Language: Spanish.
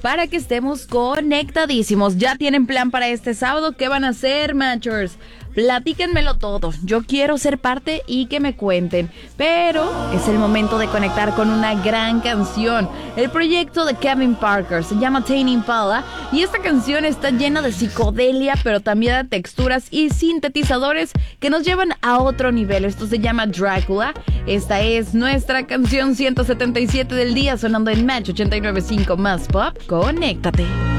para que estemos conectadísimos. ¿Ya tienen plan para este sábado? ¿Qué van a hacer, Matchers? Platíquenmelo todo. Yo quiero ser parte y que me cuenten. Pero es el momento de conectar con una gran canción. El proyecto de Kevin Parker se llama Tame Impala y esta canción está llena de psicodelia, pero también de texturas y sintetizadores que nos llevan a otro nivel. Esto se llama Drácula. Esta es nuestra canción 177 del día, sonando en Match 89.5 más Pop. Conéctate.